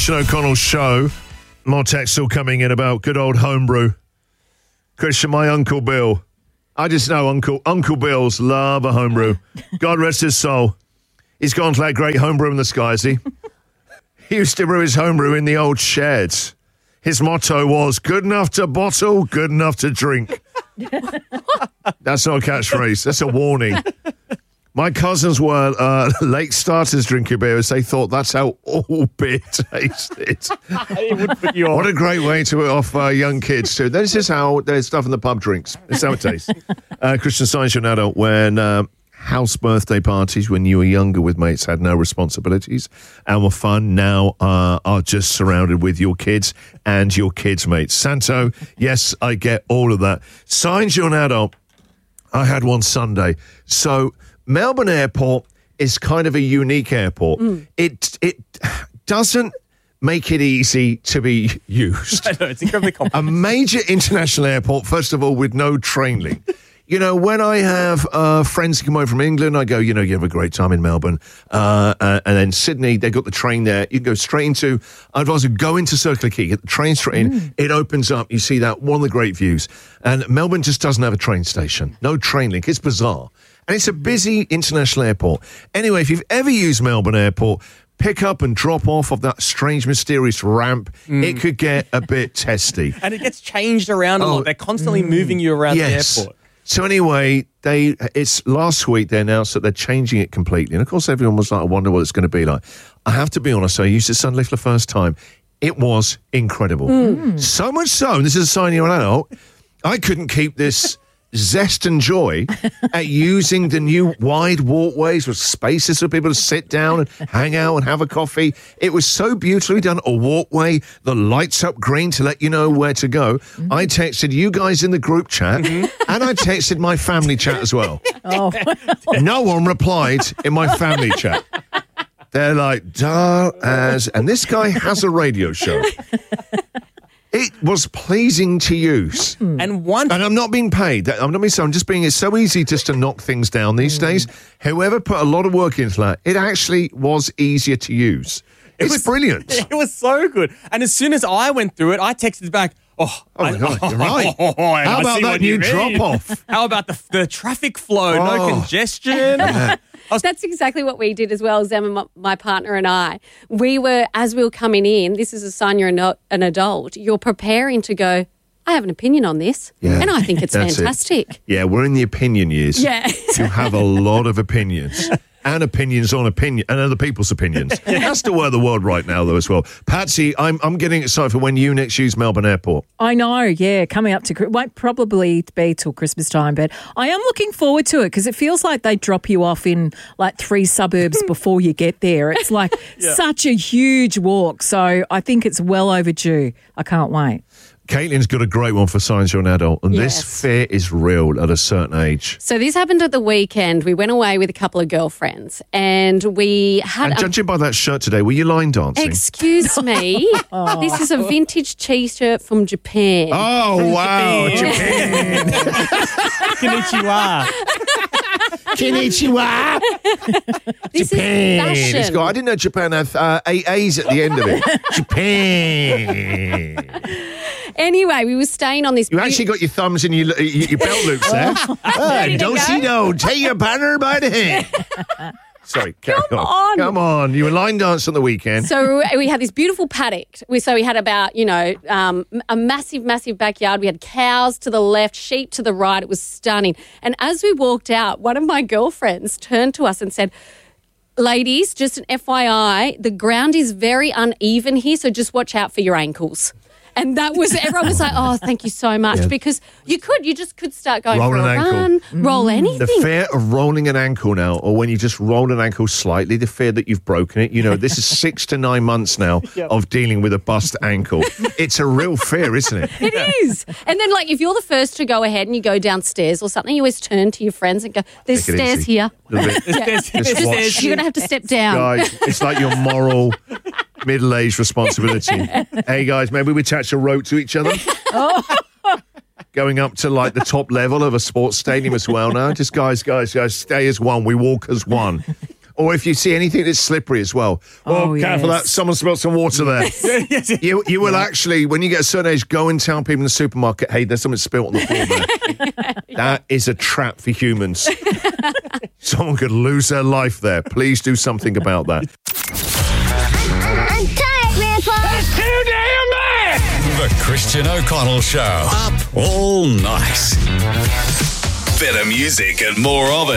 Christian O'Connell show. More text still coming in about good old homebrew. Christian, my Uncle Bill. I just know Uncle Bill's love a homebrew. God rest his soul. He's gone to that great homebrew in the sky, has he? He used to brew his homebrew in the old sheds. His motto was, good enough to bottle, good enough to drink. That's not a catchphrase. That's a warning. My cousins were late starters drinking beer as they thought that's how all beer tasted. What a great way to off young kids, too. This is how there's stuff in the pub drinks. This is how it tastes. Christian Science, you're an adult when house birthday parties when you were younger with mates had no responsibilities and were fun. Now are just surrounded with your kids and your kids' mates. Santo, yes, I get all of that. Science, you're an adult. I had one Sunday. So Melbourne Airport is kind of a unique airport. It doesn't make it easy to be used. I know, it's incredibly complex. A major international airport, first of all, with no train link. You know, when I have friends come over from England, I go, you have a great time in Melbourne. And then Sydney, they got the train there. You can go straight into, I'd advise you go into Circular Quay, get the train straight in. It opens up. You see that, one of the great views. And Melbourne just doesn't have a train station. No train link. It's bizarre. And it's a busy international airport. Anyway, if you've ever used Melbourne Airport, pick up and drop off of that strange, mysterious ramp. It could get a bit testy. And it gets changed around a lot. They're constantly moving you around the airport. So anyway, it's last week they announced that they're changing it completely. And of course, everyone was like, I wonder what it's going to be like. I have to be honest, I used it suddenly for the first time. It was incredible. So much so, and this is a sign you're an adult, I couldn't keep this zest and joy at using the new wide walkways with spaces for people to sit down and hang out and have a coffee. It was so beautifully done. A walkway, the lights up green to let you know where to go. I texted you guys in the group chat and I texted my family chat as well. No one replied in my family chat. They're like, dull as, and this guy has a radio show. It was pleasing to use. And I'm not being paid. I'm not being so. I'm just being, it's so easy just to knock things down these days. Whoever put a lot of work into that, it actually was easier to use. It was brilliant. It was so good. And as soon as I went through it, I texted back, my God, you're right. How about that new drop-off? How about the traffic flow? No congestion? Yeah. That's exactly what we did as well, Zem, my partner and I. As we were coming in, this is a sign you're an adult, you're preparing to go, I have an opinion on this, and I think it's fantastic. Yeah, we're in the opinion years. Yeah. You have a lot of opinions. And opinions on opinion and other people's opinions. That's the word of the world right now, though, as well. Patsy, I'm getting excited for when you next use Melbourne Airport. I know, yeah, coming up to won't probably be till Christmas time, but I am looking forward to it because it feels like they drop you off in like 3 suburbs before you get there. It's like such a huge walk, so I think it's well overdue. I can't wait. Caitlin's got a great one for Science You're an Adult, and this fear is real at a certain age. So this happened at the weekend. We went away with a couple of girlfriends, and we had... And judging by that shirt today, were you line dancing? Excuse me. This is a vintage T-shirt from Japan. Oh, wow, Japan. Konnichiwa. Konnichiwa. This Japan. is fashion. I didn't know Japan had 8 A's at the end of it. Japan. Anyway, we were staying on this... You actually got your thumbs in your belt loops there. Don't see no. Take your partner by the hand. Sorry, Come on. Come on. You were line dancing on the weekend. So we had this beautiful paddock. So we had about, a massive, massive backyard. We had cows to the left, sheep to the right. It was stunning. And as we walked out, one of my girlfriends turned to us and said, ladies, just an FYI, the ground is very uneven here, so just watch out for your ankles. And that was, everyone was like, oh, thank you so much. Because you just could start going roll for a run, roll anything. The fear of rolling an ankle now, or when you just roll an ankle slightly, the fear that you've broken it. This is 6 to 9 months now of dealing with a bust ankle. It's a real fear, isn't it? It is. And then, if you're the first to go ahead and you go downstairs or something, you always turn to your friends and go, there's stairs here. There's stairs. You're going to have to step down. Guys, it's like your moral... middle-aged responsibility. Hey, guys, maybe we attach a rope to each other. Going up to, the top level of a sports stadium as well now. Just, guys, stay as one. We walk as one. Or if you see anything that's slippery as well. Oh, careful yes. that someone spilled some water there. You will actually, when you get a certain age, go and tell people in the supermarket, hey, there's something spilled on the floor there. That is a trap for humans. Someone could lose their life there. Please do something about that. I'm tired, Grandpa. That's too damn bad! The Christian O'Connell Show. Up all night. Better music and more of it.